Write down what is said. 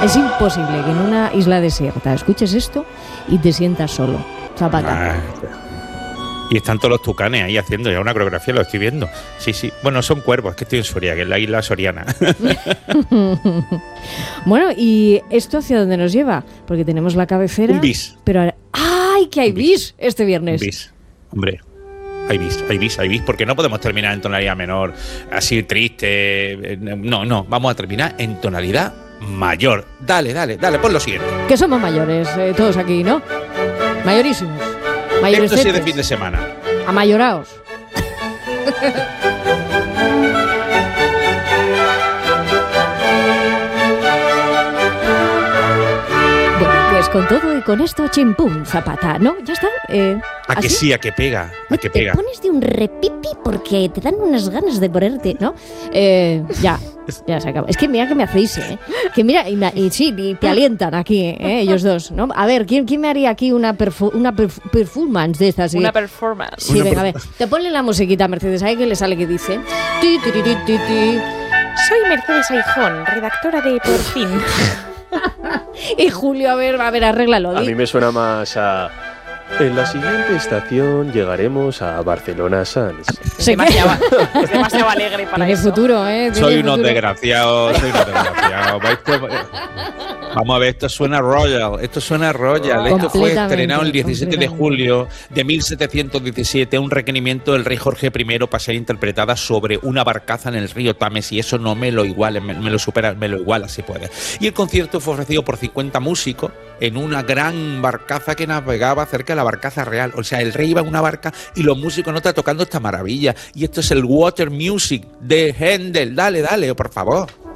Es imposible que en una isla desierta escuches esto y te sientas solo. Zapata. Y están todos los tucanes ahí haciendo ya una coreografía, lo estoy viendo. Sí. Bueno, son cuervos, que estoy en Soria, que es la isla soriana. Bueno, ¿y esto hacia dónde nos lleva? Porque tenemos la cabecera. Un bis. Pero ¡ay, que hay bis este viernes! Un bis, hombre. Hay bis, porque no podemos terminar en tonalidad menor, así triste. No, vamos a terminar en tonalidad mayor. Dale, pon lo siguiente. Que somos mayores, todos aquí, ¿no? Mayorísimos. Mayores. Esto sí es de fin de semana. Amayoraos. Bueno, pues con todo y con esto, chimpum, Zapata, ¿no? Ya está. A que sí, a que pega. Te pones de un repipi porque te dan unas ganas de ponerte, ¿no? Ya se acaba. Es que mira que me hacéis, ¿eh? Que mira, y te alientan aquí, ellos dos, ¿no? A ver, ¿quién me haría aquí una performance de estas? Una performance. Sí, venga, a ver. Te ponle la musiquita, Mercedes, ahí que le sale que dice. Soy Mercedes Aijón, redactora de Por Fin. Y Julio, a ver, arréglalo. A mí me suena más a... En la siguiente estación llegaremos a Barcelona Sans. Es demasiado alegre para Tiene eso. futuro, ¿eh? Soy unos desgraciados. Vamos a ver, esto suena royal. Esto fue estrenado el 17 de julio de 1717, un requerimiento del rey Jorge I para ser interpretada sobre una barcaza en el río Tames, y eso no me lo iguala, me lo supera, me lo iguala si puede. Y el concierto fue ofrecido por 50 músicos en una gran barcaza que navegaba cerca de la barcaza real. O sea, el rey iba en una barca y los músicos no están tocando esta maravilla. Y esto es el Water Music de Händel. Dale, por favor.